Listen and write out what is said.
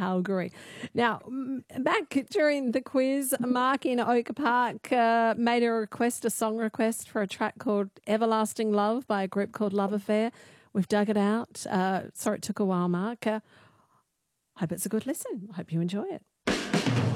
Calgary. Now, back during the quiz, Mark in Oak Park made a song request for a track called Everlasting Love by a group called Love Affair. We've dug it out. Sorry it took a while, Mark. Hope it's a good listen. Hope you enjoy it.